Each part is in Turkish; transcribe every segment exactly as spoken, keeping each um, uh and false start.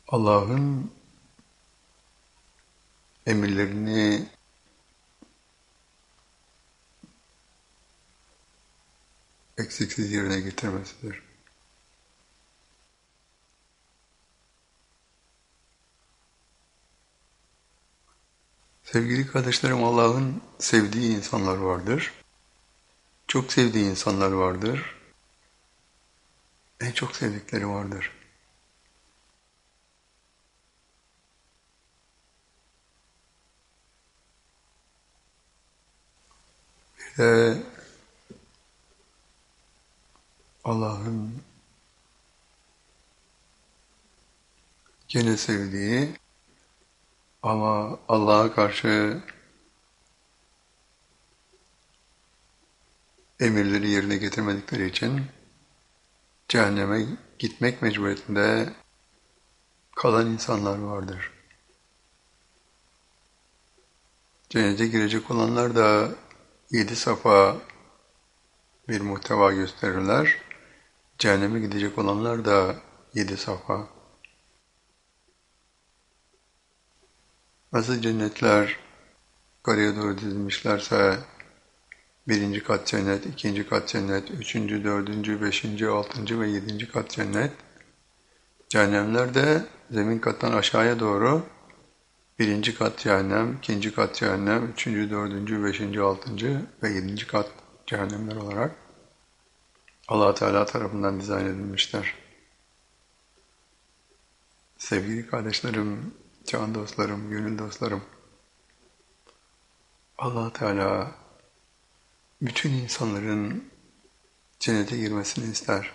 Allah'ın emirlerini eksiksiz yerine getirmesidir. Sevgili kardeşlerim, Allah'ın sevdiği insanlar vardır. Çok sevdiği insanlar vardır. En çok sevdikleri vardır. Bir de Allah'ın gene sevdiği ama Allah'a karşı emirleri yerine getirmedikleri için cehenneme gitmek mecburiyetinde kalan insanlar vardır. Cennete girecek olanlar da yedi safa bir muhteva gösterirler. Cehenneme gidecek olanlar da yedi safa. Nasıl cennetler yukarıya doğru dizilmişlerse birinci kat cennet, ikinci kat cennet, üçüncü, dördüncü, beşinci, altıncı ve yedinci kat cennet. Cehennemler de zemin kattan aşağıya doğru birinci kat cehennem, ikinci kat cehennem, üçüncü, dördüncü, beşinci, altıncı ve yedinci kat cehennemler olarak Allah Teala tarafından dizayn edilmişler. Sevgili kardeşlerim, can dostlarım, gönül dostlarım, Allah Teala bütün insanların cennete girmesini ister.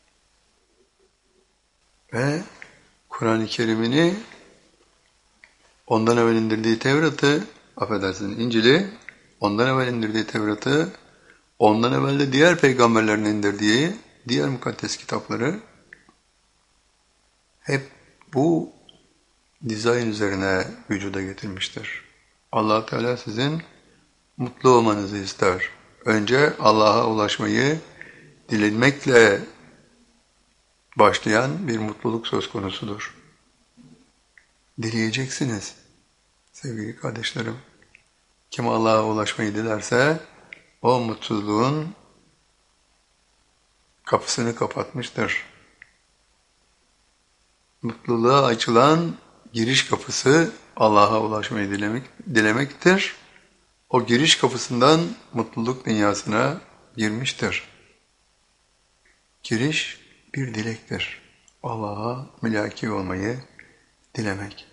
Ve Kur'an-ı Kerim'ini ondan evvel indirdiği Tevrat'ı, affedersiniz İncil'i, ondan evvel indirdiği Tevrat'ı, ondan evvel de diğer peygamberlerin indirdiği diğer mukaddes kitapları hep bu dizayn üzerine vücuda getirmiştir. Allah Teala sizin mutlu olmanızı ister. Önce Allah'a ulaşmayı dilemekle başlayan bir mutluluk söz konusudur. Dileyeceksiniz sevgili kardeşlerim. Kim Allah'a ulaşmayı dilerse o mutsuzluğun kapısını kapatmıştır. Mutluluğa açılan giriş kapısı Allah'a ulaşmayı dilemek, dilemektir. O giriş kapısından mutluluk dünyasına girmiştir. Giriş bir dilektir. Allah'a mülaki olmayı dilemek.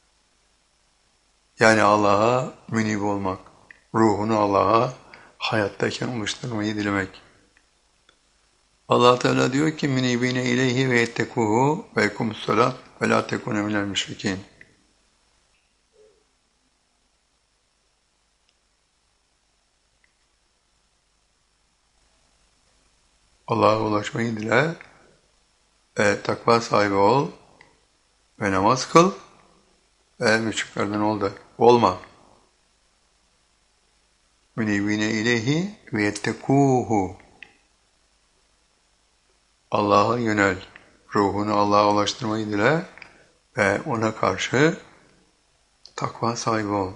Yani Allah'a münib olmak. Ruhunu Allah'a hayattayken oluşturmayı dilemek. Allah Teala diyor ki münibine ileyhi ve yettekuhu ve yekumus salat ve la tekune minel müşrikin. Allah'a ulaşmayı dile ve takva sahibi ol ve namaz kıl ve müşriklerden ol da olma. Münibine ileyhi ve yettekuhu. Allah'a yönel, ruhunu Allah'a ulaştırmayı dile ve ona karşı takva sahibi ol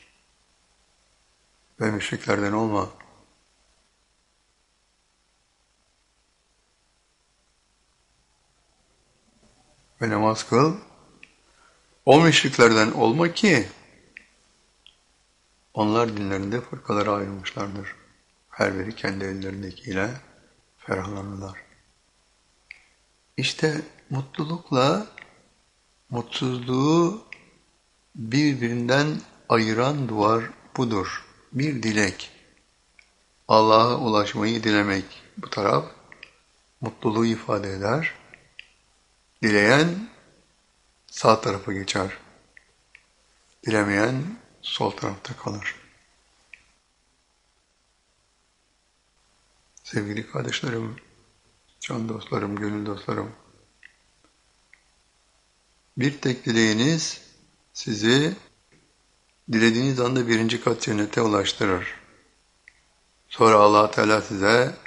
ve müşriklerden olma. Ve namaz kıl, o müşriklerden olma ki onlar dinlerinde fırkalara ayrılmışlardır. Her biri kendi ellerindekiyle ferahlanırlar. İşte mutlulukla mutsuzluğu birbirinden ayıran duvar budur. Bir dilek. Allah'a ulaşmayı dilemek bu taraf mutluluğu ifade eder. Dileyen sağ tarafa geçer. Dilemeyen sol tarafta kalır. Sevgili kardeşlerim, can dostlarım, gönül dostlarım, bir tek dileğiniz sizi dilediğiniz anda birinci kat cennete ulaştırır. Sonra Allah Teala size